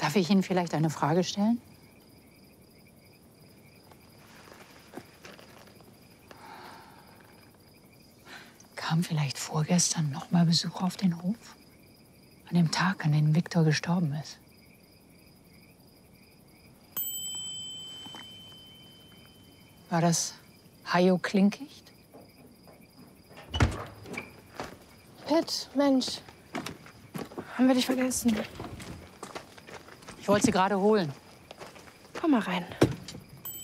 Darf ich Ihnen vielleicht eine Frage stellen? Kam vielleicht vorgestern noch mal Besuch auf den Hof? An dem Tag, an dem Viktor gestorben ist. War das Hajo Klinkicht? Pitt, Mensch. Haben wir dich vergessen? Ich wollte sie gerade holen. Komm mal rein.